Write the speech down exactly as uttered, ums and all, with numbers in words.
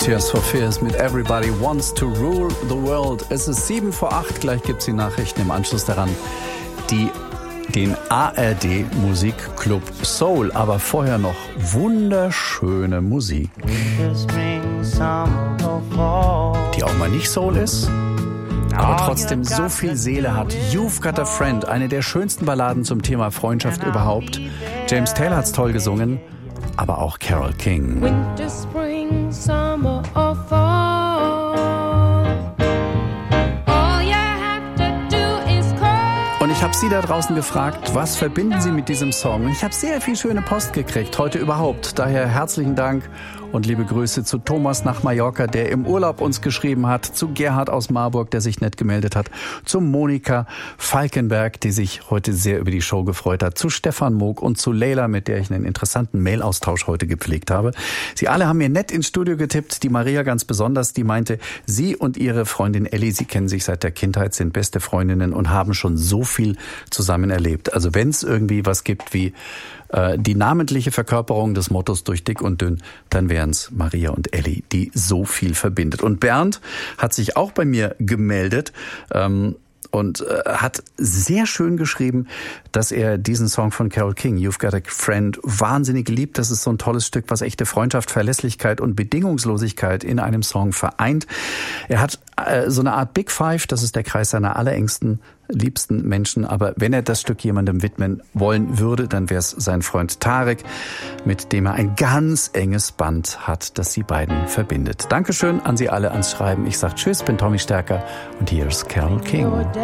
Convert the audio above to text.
Tears for Fears mit Everybody Wants to Rule the World. Es ist sieben vor acht, gleich gibt es die Nachrichten im Anschluss daran. Die, den A R D Musikclub Soul, aber vorher noch wunderschöne Musik. Die auch mal nicht Soul ist, aber trotzdem so viel Seele hat. You've Got a Friend, eine der schönsten Balladen zum Thema Freundschaft überhaupt. James Taylor hat's toll gesungen, aber auch Carole King. Winter, spring, summer or fall. All you have to do is call. Und ich habe Sie da draußen gefragt, was verbinden Sie mit diesem Song? Und ich habe sehr viel schöne Post gekriegt, heute überhaupt. Daher herzlichen Dank und liebe Grüße zu Thomas nach Mallorca, der im Urlaub uns geschrieben hat, zu Gerhard aus Marburg, der sich nett gemeldet hat, zu Monika Falkenberg, die sich heute sehr über die Show gefreut hat, zu Stefan Moog und zu Leila, mit der ich einen interessanten Mail-Austausch heute gepflegt habe. Sie alle haben mir nett ins Studio getippt, die Maria ganz besonders, die meinte, sie und ihre Freundin Elli, sie kennen sich seit der Kindheit, sind beste Freundinnen und haben schon so viel zusammen erlebt. Also wenn es irgendwie was gibt wie äh, die namentliche Verkörperung des Mottos durch dick und dünn, dann wären es Maria und Elli, die so viel verbindet. Und Bernd hat sich auch bei mir gemeldet, ähm, und äh, hat sehr schön geschrieben, dass er diesen Song von Carole King, You've Got a Friend, wahnsinnig liebt. Das ist so ein tolles Stück, was echte Freundschaft, Verlässlichkeit und Bedingungslosigkeit in einem Song vereint. Er hat äh, so eine Art Big Five, das ist der Kreis seiner allerengsten, liebsten Menschen. Aber wenn er das Stück jemandem widmen wollen würde, dann wäre es sein Freund Tarek, mit dem er ein ganz enges Band hat, das sie beiden verbindet. Dankeschön an Sie alle ans Schreiben. Ich sage Tschüss, bin Tommy Stärker und hier ist Carole King.